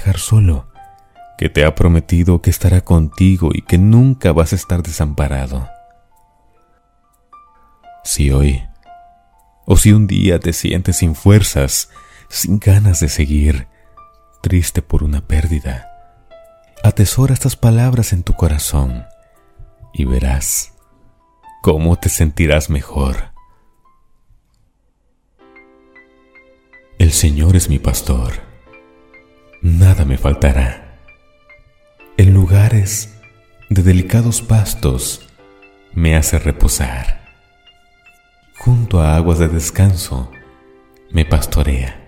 dejar solo, que te ha prometido que estará contigo y que nunca vas a estar desamparado. Si hoy, o si un día te sientes sin fuerzas, sin ganas de seguir, triste por una pérdida, atesora estas palabras en tu corazón y verás cómo te sentirás mejor. El Señor es mi pastor, nada me faltará. En lugares de delicados pastos me hace reposar. Junto a aguas de descanso me pastorea.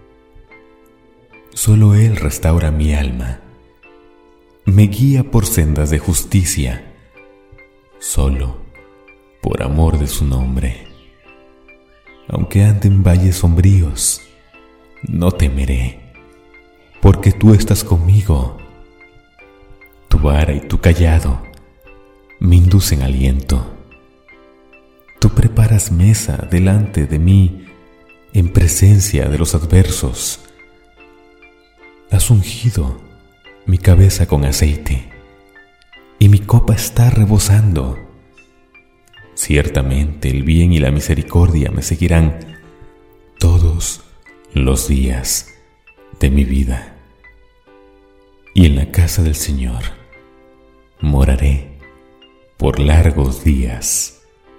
Solo Él restaura mi alma, me guía por sendas de justicia, solo por amor de su nombre. Aunque ande en valles sombríos, no temeré, porque tú estás conmigo. Tu vara y tu cayado me inducen aliento. Tú preparas mesa delante de mí en presencia de los adversos. Has ungido mi cabeza con aceite y mi copa está rebosando. Ciertamente el bien y la misericordia me seguirán todos los días de mi vida, y en la casa del Señor moraré por largos días.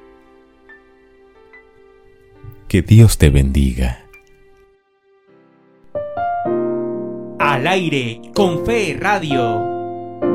Que Dios te bendiga. Al aire con Fe Radio.